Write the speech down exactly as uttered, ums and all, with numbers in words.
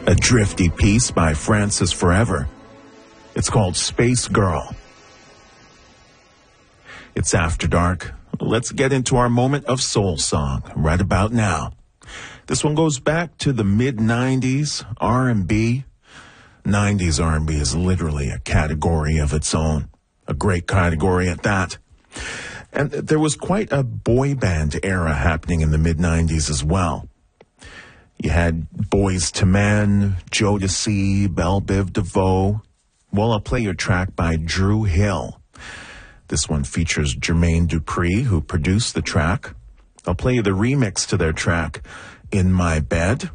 a drifty piece by Francis Forever. It's called Space Girl. It's After Dark. Let's get into our moment of soul song right about now. This one goes back to the mid nineties, R and B. nineties R and B is literally a category of its own. A great category at that. And there was quite a boy band era happening in the mid nineties as well. You had Boys to Men, Jodeci, Belle Biv DeVoe. Well, I'll play your track by Dru Hill. This one features Jermaine Dupri, who produced the track. I'll play you the remix to their track, In My Bed.